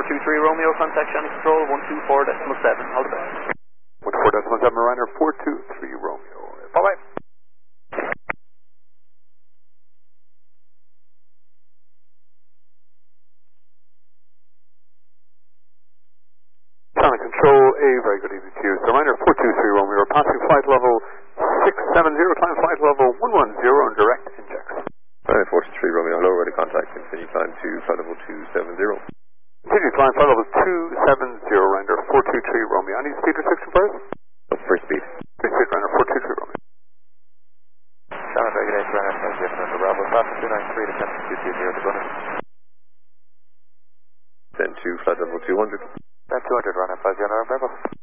423 Romeo, contact channel control 124.7. All the best. 124.7 Ryanair 423 Romeo. Bye-bye. Channel control, a very good evening to you. So Ryanair 423 Romeo, we're passing flight level 670, climb flight level 110 on direct injects. Ryanair 423 Romeo, hello, ready contact, continue climb to flight level 270. Continue climb flight level 270, Ryanair 423 Romeo. Any speed restriction, please? Oh, free speed. Free speed, Ryanair 423 Romeo. Channel regulate, Ryanair 57 under Bravo, fast 293 to 220 to Gunner. Then to flight level 200. Then 200, Ryanair 50 under Bravo.